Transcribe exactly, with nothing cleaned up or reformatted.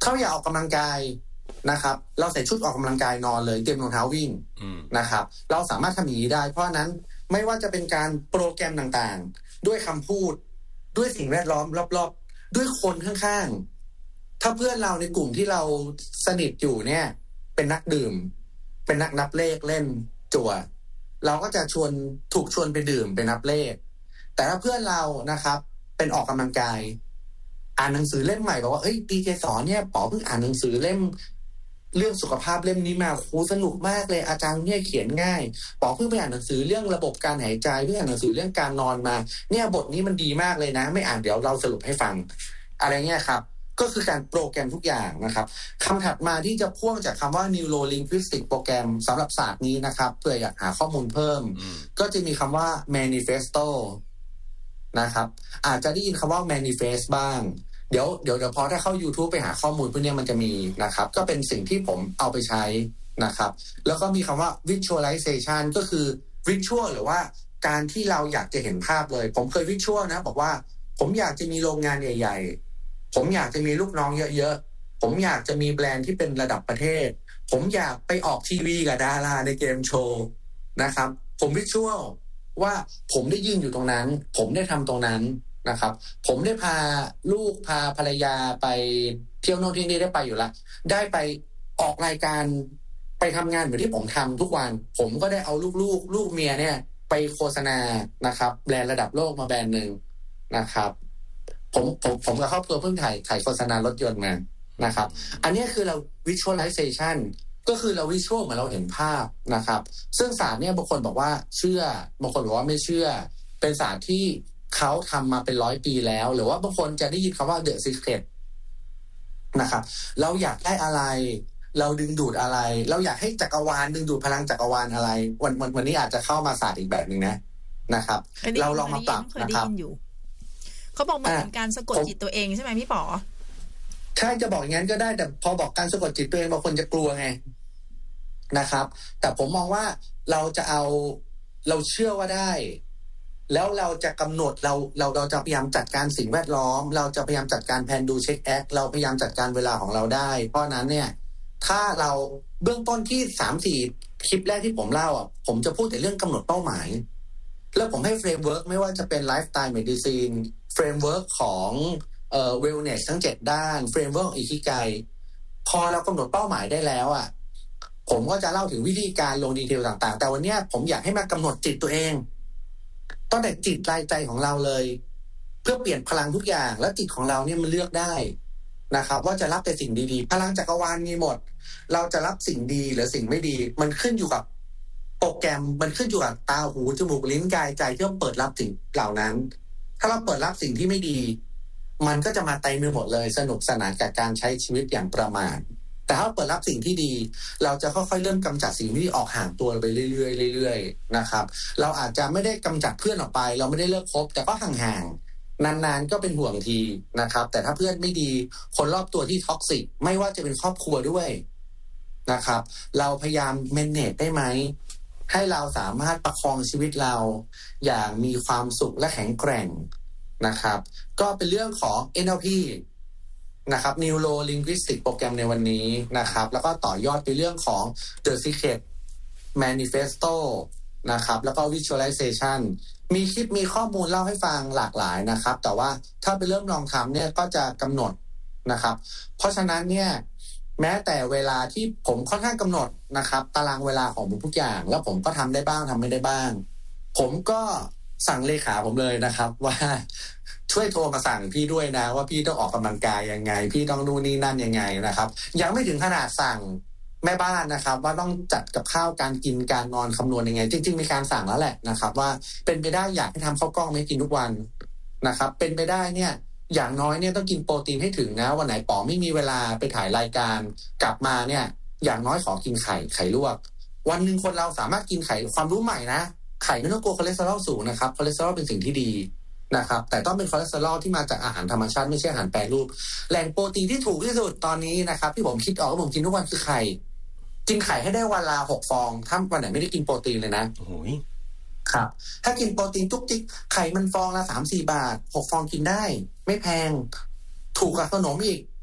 เขาอยากออกกำลังกายนะครับเราใส่ชุดออกกำลังกายนอนเลยเตรียมรองเท้าวิ่งนะครับเราสามารถทำอย่างนี้ได้เพราะนั้นไม่ว่าจะเป็นการโปรแกรมต่างๆด้วยคำพูดด้วยสิ่งแวดล้อมรอบๆด้วยคนข้างๆถ้าเพื่อนเราในกลุ่มที่เราสนิทอยู่เนี่ยเป็นนักดื่มเป็นนักนับเลขเล่นจั่วเราก็จะชวนถูกชวนไปดื่มไปนับเลขแต่ถ้าเพื่อนเรานะครับเป็นออกกำลังกายอ่านหนังสือเล่มใหม่บอกว่าเอ้ยดีเจสอนเนี่ยป๋อเพิ่งอ่านหนังสือเล่มเรื่องสุขภาพเล่มนี้มาโหสนุกมากเลยอาจารย์เนี่ยเขียนง่ายป๋อเพิ่งไปอ่านหนังสือเรื่องระบบการหายใจเพิ่งอ่านหนังสือเรื่องการนอนมาเนี่ยบทนี้มันดีมากเลยนะไม่อ่านเดี๋ยวเราสรุปให้ฟังอะไรเงี้ยครับก็คือการโปรแกรมทุกอย่างนะครับคำถัดมาที่จะพ่วงจากคำว่า neuro linguistic โปรแกรมสำหรับศาสตร์นี้นะครับเพื่ออยากหาข้อมูลเพิ่มก็จะมีคำว่า manifesto นะครับอาจจะได้ยินคำว่า manifest บ้างเดี๋ยวเดี๋ยวเดี๋ยวพอถ้าเข้า YouTube ไปหาข้อมูลพวกนี้มันจะมีนะครับก็เป็นสิ่งที่ผมเอาไปใช้นะครับแล้วก็มีคำว่า visualization ก็คือ visual หรือว่าการที่เราอยากจะเห็นภาพเลยผมเคย visual นะบอกว่าผมอยากจะมีโรงงานใหญ่ๆผมอยากจะมีลูกน้องเยอะๆผมอยากจะมีแบรนด์ที่เป็นระดับประเทศผมอยากไปออกทีวีกับดาราในเกมโชว์นะครับผมวิชวลว่าผมได้ยืนอยู่ตรงนั้นผมได้ทำตรงนั้นนะครับผมได้พาลูกพาภรรยาไปเที่ยวโน่นที่นี่ได้ไปอยู่ละได้ไปออกรายการไปทำงานเหมือนที่ผมทำทุกวันผมก็ได้เอาลูกๆลูกเมียเนี่ยไปโฆษณานะครับแบรนด์ระดับโลกมาแบรนด์หนึ่งนะครับผมผมผมกับครอบครัวเพิ่งถ่ายถ่ายโฆษณารถยนต์มานะครับอันนี้คือเรา visualization ก็คือเรา visual เหมือนเราเห็นภาพนะครับซึ่งศาสตร์เนี่ยบางคนบอกว่าเชื่อบางคนบอกว่าไม่เชื่อเป็นศาสตร์ที่เขาทำมาเป็นร้อยปีแล้วหรือว่าบางคนจะได้ยินคำว่า the secret นะครับเราอยากได้อะไรเราดึงดูดอะไรเราอยากให้จักรวาลดึงดูดพลังจักรวาลอะไรวันวันวันนี้อาจจะเข้ามาศาสตร์อีกแบบนึงนะนะครับเราลองมาปรับนะครับเขาบอกเหมือนการสะกดจิตตัวเองใช่ไหมพี่ป๋อใช่จะบอกอย่างนั้นก็ได้แต่พอบอกการสะกดจิตตัวเองบางคนจะกลัวไงนะครับแต่ผมมองว่าเราจะเอาเราเชื่อว่าได้แล้วเราจะกำหนดเราเราเราจะพยายามจัดการสิ่งแวดล้อมเราจะพยายามจัดการแพลนดูเช็คแอคเราพยายามจัดการเวลาของเราได้เพราะนั้นเนี่ยถ้าเราเบื้องต้นที่ สามสี่ คลิปแรกที่ผมเล่าอ่ะผมจะพูดแต่เรื่องกำหนดเป้าหมายแล้วผมให้เฟรมเวิร์กไม่ว่าจะเป็นไลฟ์สไตล์เมดิซินเฟรมเวิร์กของเอ่อ wellness ทั้งเจ็ดด้านเฟรมเวิร์กของอิคิไกพอเรากำหนดเป้าหมายได้แล้วอ่ะผมก็จะเล่าถึงวิธีการลงดีเทลต่างๆแต่วันนี้ผมอยากให้มากำหนดจิตตัวเองตั้งแต่จิตรายใจของเราเลยเพื่อเปลี่ยนพลังทุกอย่างแล้วจิตของเราเนี่ยมันเลือกได้นะครับว่าจะรับแต่สิ่งดีๆพลังจักรวาลมีหมดเราจะรับสิ่งดีหรือสิ่งไม่ดีมันขึ้นอยู่กับโปรแกรมมันขึ้นอยู่กับตาหูจมูกลิ้นกายใจที่เราเปิดรับสิ่งเหล่านั้นถ้าเราเปิดรับสิ่งที่ไม่ดีมันก็จะมาเต็มไปหมดเลยสนุกสนานกับการใช้ชีวิตอย่างประมาทแต่ถ้าเปิดรับสิ่งที่ดีเราจะค่อยๆเริ่มกำจัดสิ่งที่ออกห่างตัวไปเรื่อยๆเรื่อยๆนะครับเราอาจจะไม่ได้กำจัดเพื่อนออกไปเราไม่ได้เลิกคบแต่ก็ห่างๆนานๆก็เป็นห่วงทีนะครับแต่ถ้าเพื่อนไม่ดีคนรอบตัวที่ท็อกซิกไม่ว่าจะเป็นครอบครัวด้วยนะครับเราพยายามแมเนจได้ไหมให้เราสามารถประคองชีวิตเราอย่างมีความสุขและแข็งแกร่งนะครับก็เป็นเรื่องของ เอ็น แอล พี นะครับ Neuro Linguistic โปรแกรมในวันนี้นะครับแล้วก็ต่อยอดไปเรื่องของ The Secret Manifesto นะครับแล้วก็ Visualization มีคลิปมีข้อมูลเล่าให้ฟังหลากหลายนะครับแต่ว่าถ้าไปเริ่มลองทำเนี่ยก็จะกำหนดนะครับเพราะฉะนั้นเนี่ยแม้แต่เวลาที่ผมค่อนข้างกำหนดนะครับตารางเวลาของผมทุกอย่างแล้วผมก็ทำได้บ้างทำไม่ได้บ้างผมก็สั่งเลขาผมเลยนะครับว่าช่วยโทรมาสั่งพี่ด้วยนะว่าพี่ต้องออกกำลังกายยังไงพี่ต้องนู่นนี่นั่นยังไงนะครับยังไม่ถึงขนาดสั่งแม่บ้านนะครับว่าต้องจัดกับข้าวการกินการนอนคำนวณยังไงจริงๆมีการสั่งแล้วแหละนะครับว่าเป็นไปได้อยากให้ทำข้าวกล้องไม่กินทุกวันนะครับเป็นไปได้เนี่ยอย่างน้อยเนี่ยต้องกินโปรตีนให้ถึงนะวันไหนป๋อไม่มีเวลาไปถ่ายรายการกลับมาเนี่ยอย่างน้อยขอกินไข่ไข่ลวกวันนึงคนเราสามารถกินไข่ความรู้ใหม่นะไข่ไม่ต้องกลัวคอเลสเตอรอลสูงนะครับคอเลสเตอรอลเป็นสิ่งที่ดีนะครับแต่ต้องเป็นคอเลสเตอรอลที่มาจากอาหารธรรมชาติไม่ใช่อาหารแปรรูปแหล่งโปรตีนที่ถูกที่สุดตอนนี้นะครับที่ผมคิดออกว่าผมกินทุกวันคือไข่กินไข่ให้ได้วันละหกฟองถ้าวันไหนไม่ได้กินโปรตีนเลยนะโอ้ยครับถ้ากินโปรตีนทุกจิ๊กไข่มันฟองละ สามถึงสี่ บาทหกฟองกินได้ไม่แพงถูกกว่าขนมอีก